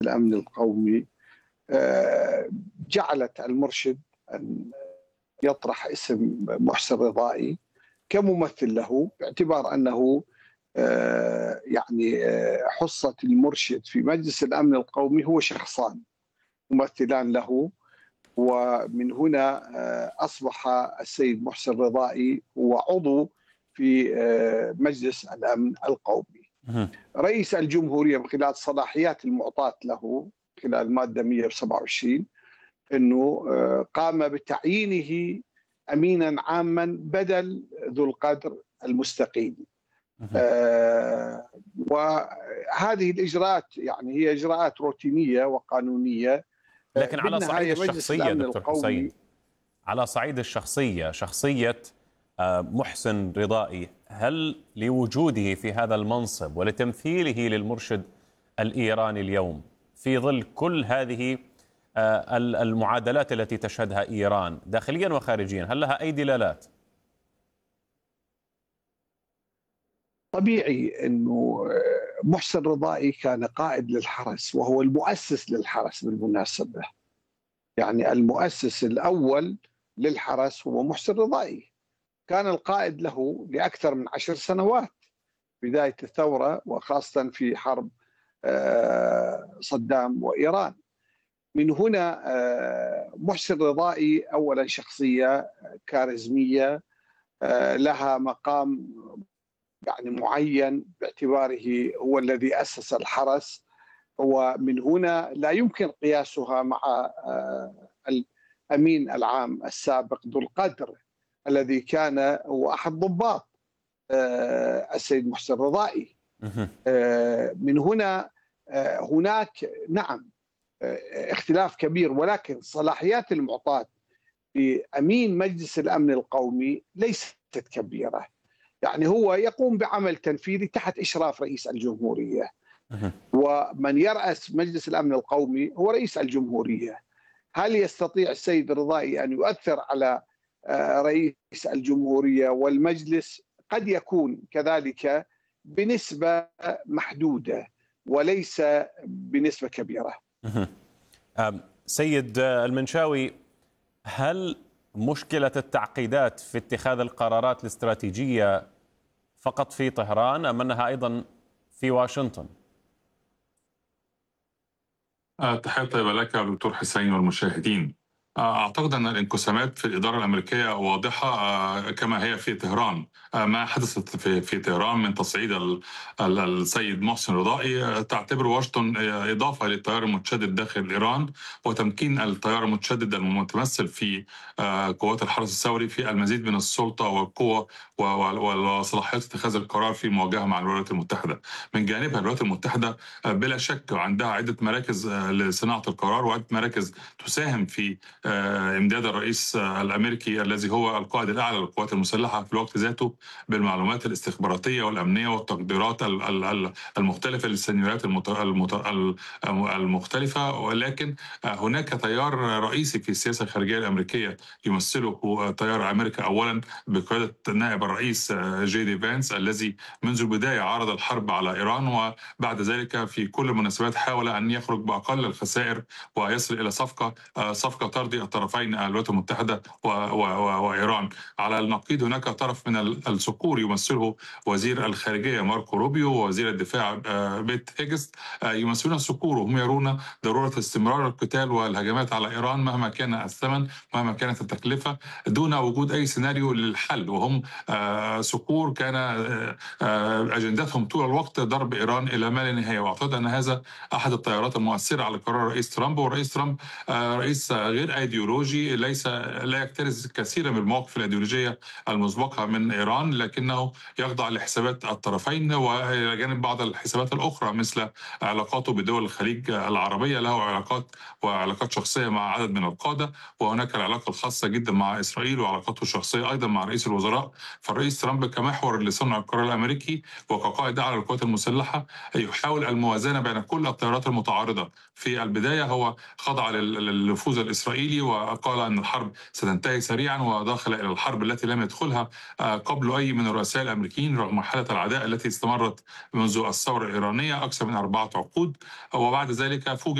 الأمن القومي جعلت المرشد أن يطرح اسم محسن رضائي كممثل له، باعتبار أنه حصة المرشد في مجلس الأمن القومي هو شخصان ممثلان له، ومن هنا أصبح السيد محسن رضائي هو عضو في مجلس الأمن القومي. رئيس الجمهورية من خلال الصلاحيات المعطاة له خلال المادة 127 أنه قام بتعيينه أمينا عاما بدل ذو القدر المستقيل. وهذه الإجراءات هي إجراءات روتينية وقانونية. لكن على صعيد الشخصية دكتور حسين، على صعيد الشخصية، شخصية محسن رضائي، هل لوجوده في هذا المنصب ولتمثيله للمرشد الإيراني اليوم في ظل كل هذه المعادلات التي تشهدها إيران داخليا وخارجيا، هل لها أي دلالات؟ طبيعي أنه محسن رضائي كان قائد للحرس، وهو المؤسس للحرس بالمناسبة. المؤسس الأول للحرس هو محسن رضائي، كان القائد له لأكثر من 10 سنوات بداية الثورة، وخاصة في حرب صدام وإيران. من هنا محسن رضائي أولا شخصية كاريزمية لها مقام معين، باعتباره هو الذي أسس الحرس، ومن هنا لا يمكن قياسها مع الأمين العام السابق ذو القدر الذي كان هو أحد ضباط السيد محسن رضائي. من هنا هناك نعم اختلاف كبير، ولكن صلاحيات المعطاة لأمين مجلس الأمن القومي ليست كبيرة. هو يقوم بعمل تنفيذي تحت إشراف رئيس الجمهورية، ومن يرأس مجلس الأمن القومي هو رئيس الجمهورية. هل يستطيع السيد رضائي أن يؤثر على رئيس الجمهورية والمجلس؟ قد يكون كذلك بنسبة محدودة وليس بنسبة كبيرة. سيد المنشاوي، هل مشكلة التعقيدات في اتخاذ القرارات الاستراتيجية فقط في طهران أم أنها أيضا في واشنطن؟ تحية طيبة لك دكتور حسين والمشاهدين. أعتقد أن الانقسامات في الإدارة الأمريكية واضحة كما هي في طهران. ما حدث في طهران من تصعيد السيد محسن رضائي تعتبر واشنطن إضافة للتيار المتشدد داخل إيران، وتمكين التيار المتشدد المتمثل في قوات الحرس الثوري في المزيد من السلطة والقوة وصلاحيات اتخاذ القرار في مواجهة مع الولايات المتحدة. من جانبها الولايات المتحدة بلا شك عندها عدة مراكز لصناعة القرار، وعدة مراكز تساهم في امداد الرئيس الامريكي الذي هو القائد الاعلى للقوات المسلحه في الوقت ذاته بالمعلومات الاستخباراتيه والامنيه والتقديرات المختلفه للسيناريوهات المختلفه. ولكن هناك تيار رئيسي في السياسه الخارجيه الامريكيه يمثله تيار امريكا اولا بقياده نائب الرئيس جي دي فانس، الذي منذ البدايه عرض الحرب على ايران، وبعد ذلك في كل المناسبات حاول ان يخرج باقل الخسائر ويصل الى صفقه ترضي الطرفين الولايات المتحدة وإيران. على النقيض هناك طرف من الصقور يمثله وزير الخارجية ماركو روبيو ووزير الدفاع بيت هيجست، يمثلون الصقور، وهم يرون ضرورة استمرار القتال والهجمات على إيران مهما كان الثمن، مهما كانت التكلفة، دون وجود أي سيناريو للحل. وهم صقور كان أجندتهم طول الوقت ضرب إيران إلى ما لا نهاية. وأعتقد أن هذا أحد التيارات المؤثرة على قرار الرئيس ترامب. والرئيس ترامب رئيس غير ايديولوجي، لا يكترث كثيرا من المواقف الايديولوجيه المسبقه من ايران، لكنه يخضع لحسابات الطرفين والى جانب بعض الحسابات الاخرى مثل علاقاته بدول الخليج العربيه. له علاقات شخصيه مع عدد من القاده، وهناك العلاقه الخاصه جدا مع اسرائيل وعلاقاته الشخصيه ايضا مع رئيس الوزراء. فالرئيس ترامب كمحور لصنع القرار الامريكي وكقائد اعلى للقوات المسلحه يحاول الموازنه بين كل التيارات المتعارضه. في البدايه هو خضع للنفوذ الإسرائيلي وقال أن الحرب ستنتهي سريعا، ودخل إلى الحرب التي لم يدخلها قبل أي من الرؤساء الأمريكيين رغم حالة العداء التي استمرت منذ الثورة الإيرانية أكثر من 4 عقود. وبعد ذلك فوجئ